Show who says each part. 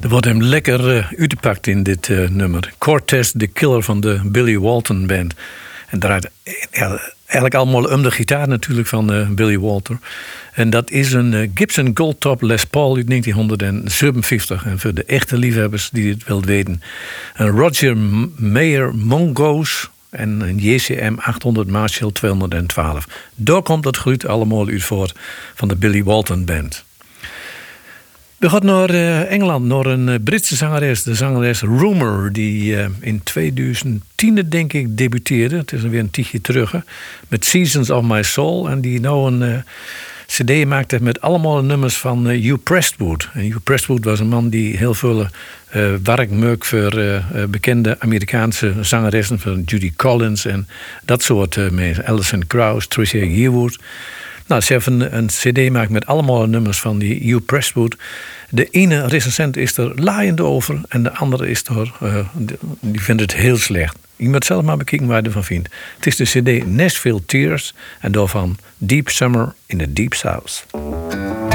Speaker 1: Er wordt hem lekker uitgepakt in dit nummer. Cortez the Killer van de Billy Walton Band. En draait eigenlijk allemaal om de gitaar natuurlijk van Billy Walton. En dat is een Gibson Goldtop Les Paul uit 1957. En voor de echte liefhebbers die het willen weten. Een Roger Mayer Mongoose en een JCM 800 Marshall 212. Daar komt dat geluid allemaal uit voort van de Billy Walton Band. We gaan naar Engeland, naar een Britse zangeres. De zangeres Rumour, die in 2010 denk ik debuteerde. Het is weer een tijdje terug. Met Seasons of My Soul. En die nou een cd maakte met allemaal nummers van Hugh Prestwood. En Hugh Prestwood was een man die heel veel werk maakte voor bekende Amerikaanse zangeressen. Van Judy Collins en dat soort mensen. Alison Krauss, Tricia Yearwood. Nou, ze hebben een cd gemaakt met allemaal nummers van die Hugh Prestwood. De ene recensent is er laaiend over en de andere is er, die vindt het heel slecht. Je moet zelf maar bekijken waar je ervan vindt. Het is de cd Nashville Tears en daarvan Deep Summer in the Deep South.